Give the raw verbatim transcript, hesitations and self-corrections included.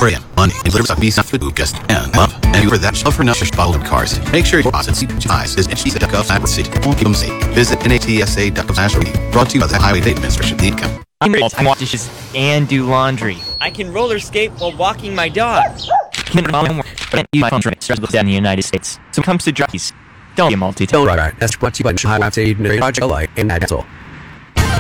four a m Money delivers a visa food guest and love. And for that shove for nuts bottle of cars. Make sure your boss and C P eyes is N T S A dot gov slash city. Won't keep them safe. Visit N A T S A dot gov slash city. Brought to you by the Highway State Administration. Lead count. I'm able to wash dishes and do laundry. I can roller skate while walking my dog. Can my homework, but I use my phone to stress books in the United States. So when it comes to druggies, don't be a multi-tail. Right, right. That's what you want. Highway State Administration Project Light and Adult.